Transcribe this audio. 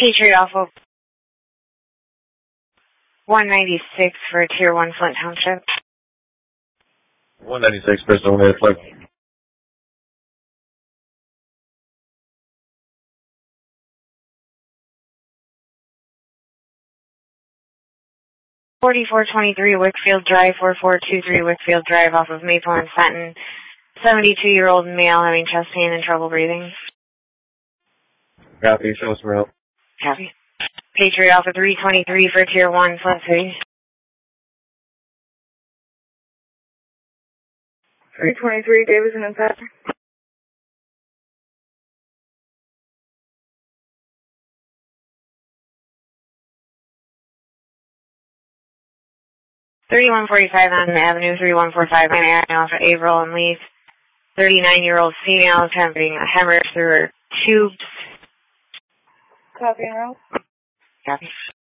Patriot Alpha 196 for Tier 1 Flint Township. 196, Bristol, Flint. $4423 Wickfield Drive, 4423 Wickfield Drive off of Maple and Fenton. 72-year-old male having chest pain and trouble breathing. Copy, show us some help. Copy. Patriot Alpha 323 for Tier 1 Flint City. 323 Davidson and Patrick. $3145 on the Avenue, 3145 off of Averill and Leaf. 39-year-old female is having a hemorrhage through her tubes. Copy and roll. Copy.